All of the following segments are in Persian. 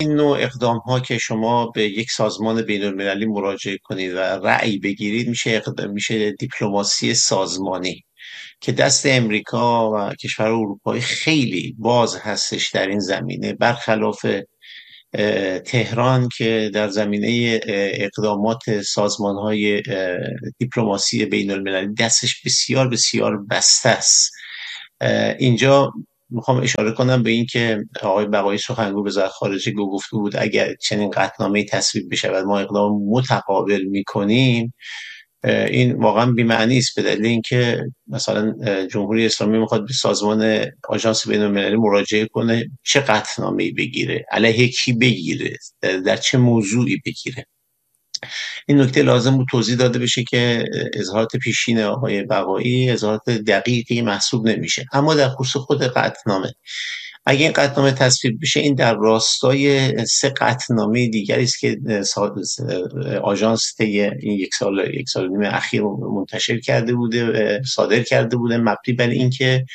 این نوع اقدام ها که شما به یک سازمان بین المللی مراجعه کنید و رأی بگیرید میشه دیپلماسی سازمانی که دست امریکا و کشور اروپایی خیلی باز هستش در این زمینه، برخلاف تهران که در زمینه اقدامات سازمان‌های دیپلماسی بین المللی دستش بسیار بسیار بسته است. اینجا میخوام اشاره کنم به این که آقای بقایی سخنگوی وزارت خارجه گفته بود اگر چنین قطعنامه‌ای تصویب بشود ما اقدام متقابل میکنیم. این واقعا بی‌معنی است، به دلیل اینکه مثلا جمهوری اسلامی میخواد به سازمان آژانس بین‌المللی مراجعه کنه، چه قطعنامه‌ای بگیره، علیه کی بگیره، در چه موضوعی بگیره. این نکته لازم بود توضیح داده بشه که اظهارات پیشین آقای بقایی اظهارات دقیقی محسوب نمیشه. اما در خصوص خود قطعنامه، اگه این قطعنامه تصویب بشه، این در راستای 3 قطعنامه دیگری است که آژانس طی این یک سال و نیم اخیر منتشر کرده بوده، صادر کرده بوده، مبنی بر اینکه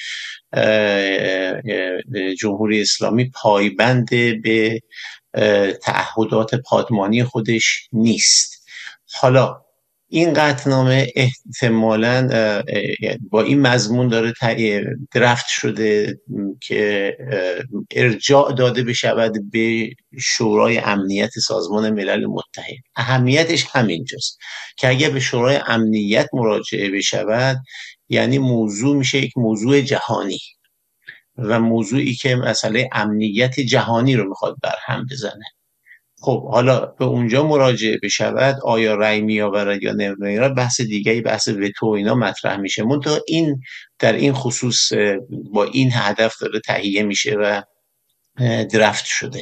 جمهوری اسلامی پایبند به تعهدات پادمانی خودش نیست. حالا این قطعنامه احتمالاً با این مضمون داره درفت شده که ارجاع داده بشود به شورای امنیت سازمان ملل متحد. اهمیتش همینجاست که اگر به شورای امنیت مراجعه بشود، یعنی موضوع میشه یک موضوع جهانی و موضوعی که مسئله امنیت جهانی رو میخواد برهم بزنه. خب حالا به اونجا مراجعه بشود، آیا رأی میآورد یا نمیآورد، بحث دیگری، بحث وتو اینا مطرح میشه. منتها این در این خصوص با این هدف داره تهیه میشه و درفت شده.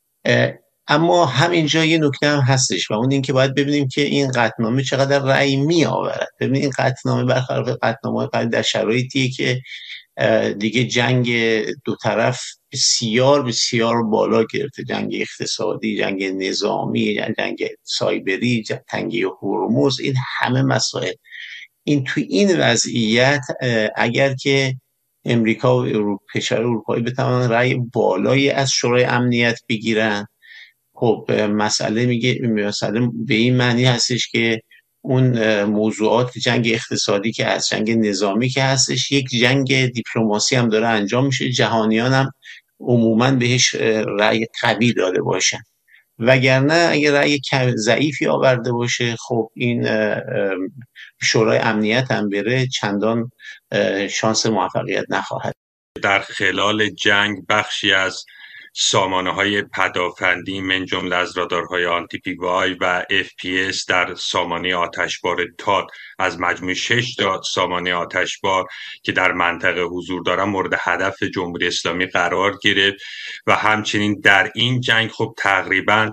اما همینجا یه نکته هم هستش و اون این که باید ببینیم که این قطعنامه چقدر رأی می آورد. ببینید این قطعنامه برخلاف قطعنامه‌های قبل در شرایطیه که دیگه جنگ دو طرف بسیار بسیار بالا گرفته، جنگ اقتصادی، جنگ نظامی، جنگ سایبری، تنگه هرمز، این همه مسائل. این توی این وضعیت اگر که امریکا و کشور اروپایی بتوانند رأی بالایی از شورای امنیت بگیرن، خب مسئله به این معنی هستش که اون موضوعات جنگ اقتصادی که هست، جنگ نظامی که هستش، یک جنگ دیپلماسی هم داره انجام میشه، جهانیان هم عموما بهش رأی قوی داده باشن. وگرنه اگه رأی ضعیفی آورده باشه، خب این شورای امنیت هم بره، چندان شانس موفقیت نخواهد. در خلال جنگ بخشی از سامانه‌های پدافندی من جمله از رادارهای آنتی پی وای و FPS در سامانه آتشبار تاد از مجموع 6 تا سامانه آتشبار که در منطقه حضور دارن مورد هدف جمهوری اسلامی قرار گرفت و همچنین در این جنگ خب تقریباً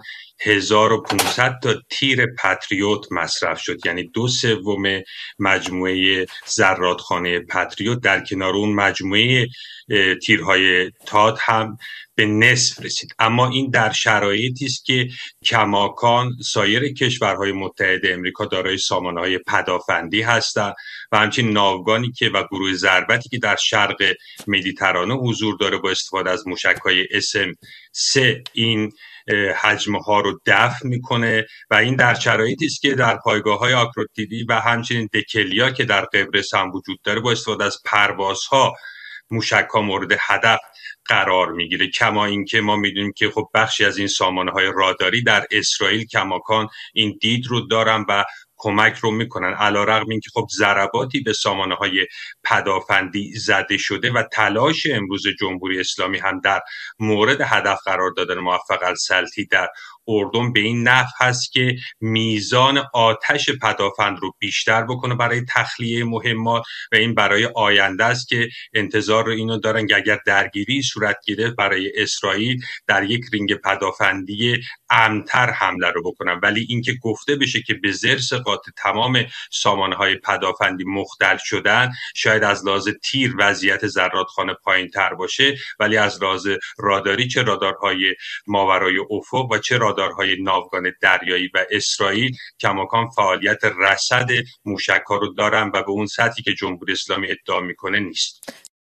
1500 تا تیر پتریوت مصرف شد، یعنی 2/3 مجموعه زرادخانه پتریوت در کنار اون مجموعه تیرهای تاد هم به نصف رسید. اما این در شرایطی است که کماکان سایر کشورهای متحد امریکا دارای سامانه‌های پدافندی هستند و همچنین ناوگانی که و گروه ضربتی که در شرق مدیترانه حضور داره با استفاده از موشک‌های SM-3 این حجمها رو دفع میکنه و این در شرایطی است که در پایگاه‌های آکروتیدی و همچنین دکلیا که در قبرس هم وجود داره با استفاده از پروازها موشک‌ها مورد هدف قرار میگیره. کما اینکه ما میدونیم که خب بخشی از این سامانه‌های راداری در اسرائیل کماکان این دید رو دارن و کمک رو میکنن، علیرغم اینکه خب ضرباتی به سامانه‌های پدافندی زده شده و تلاش امروز جمهوری اسلامی هم در مورد هدف قرار دادن موفق السلطی در اردن به این نحو هست که میزان آتش پدافند رو بیشتر بکنه برای تخلیه مهمات و این برای آینده است که انتظار رو اینو دارن که اگر درگیری صورت گرفت برای اسرائیل در یک رینگ پدافندی امن‌تر حمله رو بکنن. ولی اینکه گفته بشه که به زر سقاط تمام سامانه‌های پدافندی مختل شدن، شاید از لحاظ تیر وضعیت زرادخانه پایین‌تر باشه، ولی از لحاظ راداری چه رادارهای ماورای افق و چه رادارهای ناوگان دریایی و اسرائیل کماکان فعالیت رصد موشک‌ها رو دارن و به اون سطحی که جمهوری اسلامی ادعا میکنه نیست.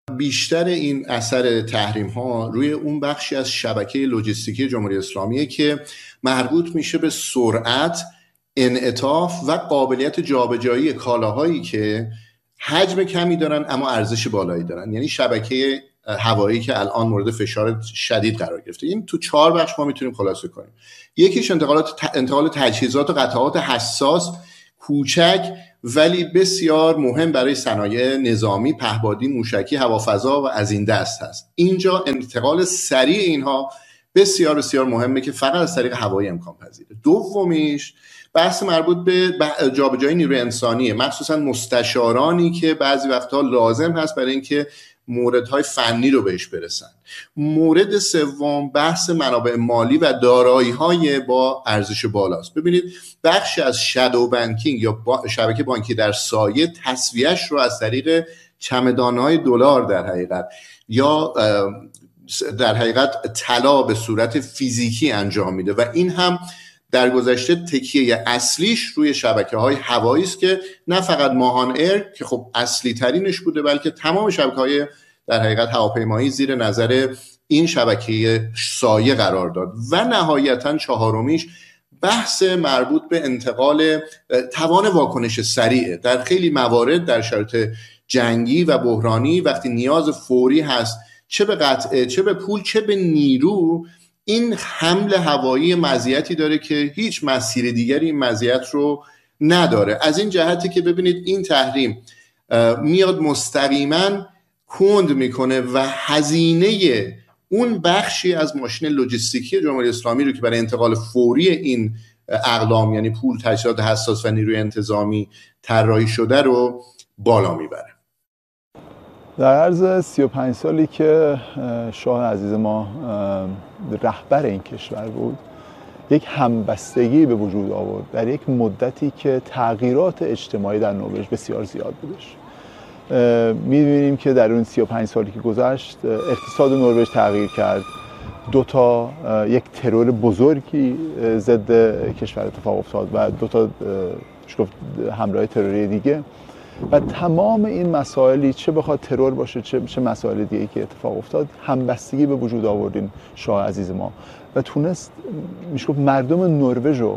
بیشتر این اثر تحریم ها روی اون بخشی از شبکه لوجستیکی جمهوری اسلامیه که مربوط میشه به سرعت، انعطاف و قابلیت جابجایی کالاهایی که حجم کمی دارن اما ارزش بالایی دارن. یعنی شبکه هوایی که الان مورد فشار شدید قرار گرفته. این تو 4 بخش ما میتونیم خلاصه کنیم. یکیش انتقال تجهیزات و قطعات حساس، کوچک ولی بسیار مهم برای صنایع نظامی، پهپادی، موشکی، هوافضا و از این دست هست. اینجا انتقال سریع اینها بسیار بسیار مهمه که فقط از طریق هوایی امکان پذیره. دومیش بحث مربوط به جابجایی نیروی انسانیه، مخصوصا مستشارانی که بعضی وقتها لازم هست برای اینکه موردهای فنی رو بهش برسن. مورد سوم بحث منابع مالی و دارایی‌های با ارزش بالاست. ببینید بخشی از شادو بانکینگ یا شبکه بانکی در سایه تسویه‌اش رو از طریق چمدان‌های دلار در حقیقت یا در حقیقت طلا به صورت فیزیکی انجام میده و این هم در گذشته تکیه اصلیش روی شبکه‌های هوایی است که نه فقط ماهان ایر که خب اصلی ترینش بوده بلکه تمام شبکه‌های در حقیقت هواپیمایی زیر نظر این شبکه سایه قرار داد. و نهایتاً چهارمیش بحث مربوط به انتقال توان واکنش سریعه. در خیلی موارد در شرایط جنگی و بحرانی وقتی نیاز فوری هست، چه به قطعه، چه به پول، چه به نیرو، این حمل هوایی مزیتی داره که هیچ مسیر دیگری این مزیت رو نداره. از این جهتی که ببینید این تحریم میاد مستقیما کند میکنه و هزینه اون بخشی از ماشین لوجستیکی جمهوری اسلامی رو که برای انتقال فوری این اقلام یعنی پول، تجهیزات حساس و نیروی انتظامی طراحی شده رو بالا میبره. در عرض 35 سالی که شاه عزیز ما رهبر این کشور بود، یک همبستگی به وجود آورد در یک مدتی که تغییرات اجتماعی در نروژ بسیار زیاد بودش. می‌بینیم که در اون 35 سالی که گذشت اقتصاد نروژ تغییر کرد. یک ترور بزرگی ضد کشور اتفاق افتاد و 2 حمله تروری دیگه و تمام این مسائلی چه بخواد ترور باشه چه مسائل دیگه که اتفاق افتاد همبستگی به وجود آوردین شاه عزیز ما و تونست میشه مردم نروژ رو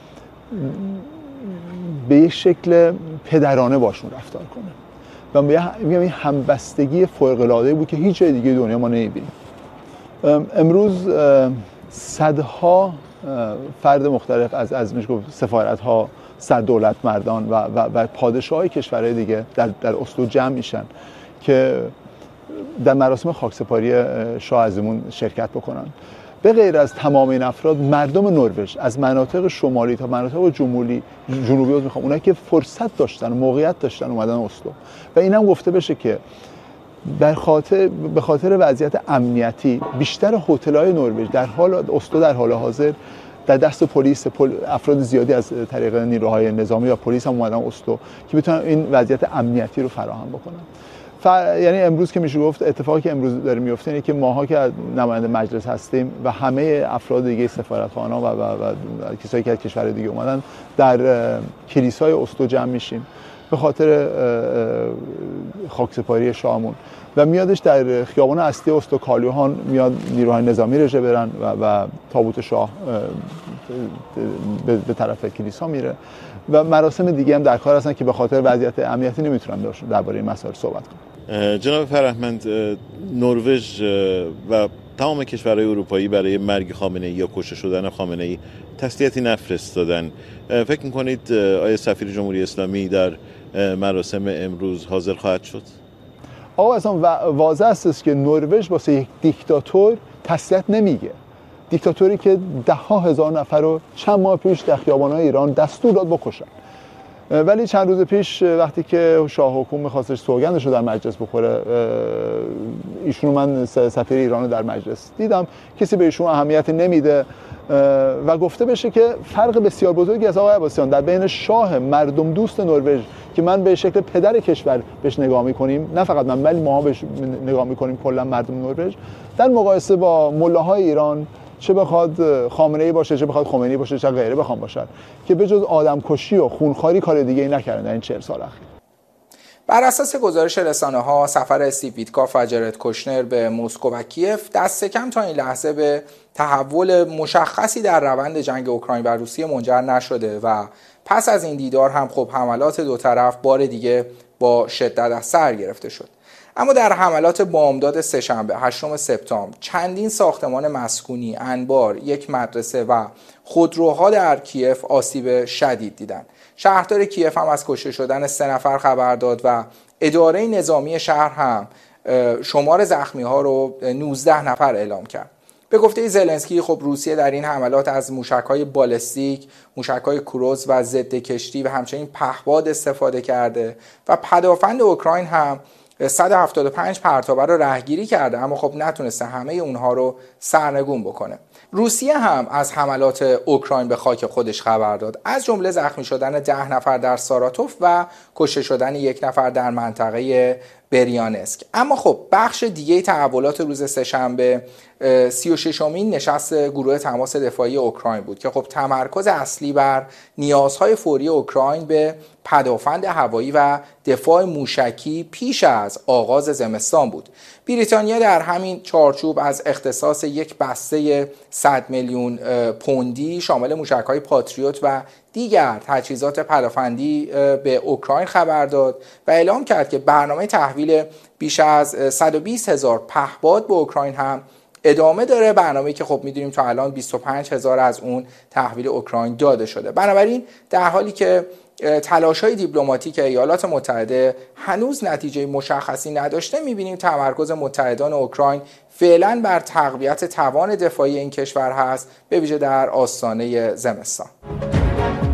به یک شکل پدرانه باشون رفتار کنه و میگم این همبستگی فوق‌العاده‌ای بود که هیچ جای دیگه دنیا ما نمی‌بینیم. امروز صدها فرد مختلف از سفارت‌ها، سردولت مردان و پادشاهای کشورهای دیگه در اسلو جمع میشن که در مراسم خاکسپاری شاه عزیمون شرکت بکنن. به غیر از تمام این افراد، مردم نروژ از مناطق شمالی تا مناطق جنوبی اونایی که فرصت داشتن و موقعیت داشتن اومدن اسلو و اینم گفته بشه که به خاطر وضعیت امنیتی بیشتر هتل‌های نروژ اسلو در حال حاضر در دست پلیس، افراد زیادی از طریق نیروهای نظامی و پلیس هم اومدن اسلو که بتونن این وضعیت امنیتی رو فراهم بکنن. یعنی امروز که میشه گفت اتفاقی که امروز داره میفته اینه که ماها که نماینده مجلس هستیم و همه افراد دیگه سفارتخانه‌ها و کسایی که از کشور دیگه اومدن در کلیسای اسلو جمع میشیم به خاطر خاکسپاری شاهمون و میادش در خیابان اصلی اسلو کالیوهان میاد نیروهای نظامی رژه برن و تابوت شاه به طرف کلیسا میره و مراسم دیگه هم در کار هستن که به خاطر وضعیت امنیتی نمیتونن درباره این مسائل صحبت کنن. جناب فرهمند، نروژ و تمام کشورهای اروپایی برای مرگ خامنه‌ای یا کشته شدن خامنه‌ای تسلیتی نفرستادن. فکر می‌کنید آیا سفیر جمهوری اسلامی در مراسم امروز حاضر خواهد شد؟ آقا اصلا واضح است که نروژ واسه یک دیکتاتور تسلیت نمیگه. دیکتاتوری که 10,000 نفر رو چند ماه پیش در خیابان‌های ایران دستور داد بکشن. ولی چند روز پیش وقتی که شاه حکومت می‌خواستش سوگندش رو در مجلس بخوره، ایشونو من سفیر ایران رو در مجلس دیدم، کسی به ایشون اهمیت نمیده و گفته بشه که فرق بسیار بزرگی از آقای عباسیان در بین شاه مردم دوست نروژ که من به شکل پدر کشور بهش نگاه می‌کنیم، نه فقط من بلکه ماها بهش نگاه می‌کنیم کلا مردم نروژ، در مقایسه با ملاهای ایران، چه بخواد خامنه‌ای باشه، چه بخواد خمینی باشه، چه غیره بخوام باشن، که به جز آدمکشی و خونخواری کار دیگه ای نکردن در این 40 سال اخیر. بر اساس گزارش رسانه‌ها، سفر استیو ویتکاف و جرد کوشنر به مسکو و کیف دست کم تا این لحظه به تحول مشخصی در روند جنگ اوکراین و روسیه منجر نشده و پس از این دیدار هم خب حملات دو طرف بار دیگه با شدت از سر گرفته شد. اما در حملات بامداد سه‌شنبه 8 سپتامبر چندین ساختمان مسکونی، انبار، یک مدرسه و خودروها در کیف آسیب شدید دیدند. شهردار کیف هم از کشته شدن 3 نفر خبر داد و اداره نظامی شهر هم شمار زخمی‌ها رو 19 نفر اعلام کرد. به گفته زلنسکی خب روسیه در این حملات از موشک‌های بالستیک، موشک‌های کروز و ضد کشتی و همچنین پهپاد استفاده کرده و پدافند اوکراین هم 175 پرتابه رو رهگیری کرده، اما خب نتونسته همه اونها رو سرنگون بکنه. روسیه هم از حملات اوکراین به خاک خودش خبر داد، از جمله زخمی شدن 10 نفر در ساراتوف و کشته شدن 1 نفر در منطقه بریانسک. اما خب بخش دیگه تحولات روز سه‌شنبه 36مین نشست گروه تماس دفاعی اوکراین بود که خب تمرکز اصلی بر نیازهای فوری اوکراین به پدافند هوایی و دفاع موشکی پیش از آغاز زمستان بود. بریتانیا در همین چارچوب از اختصاص یک بسته 100 میلیون پوندی شامل موشک‌های پاتریوت و دیگر تجهیزات پدافندی به اوکراین خبر داد و اعلام کرد که برنامه تحویل بیش از 120,000 پهپاد به اوکراین هم ادامه داره، برنامه‌ای که خب می‌دونیم تا الان 25,000 از اون تحویل اوکراین داده شده. بنابراین در حالی که تلاش‌های دیپلماتیک ایالات متحده هنوز نتیجه مشخصی نداشته، می‌بینیم تمرکز متحدان اوکراین فعلا بر تقویت توان دفاعی این کشور هست، به ویژه در آستانه زمستان.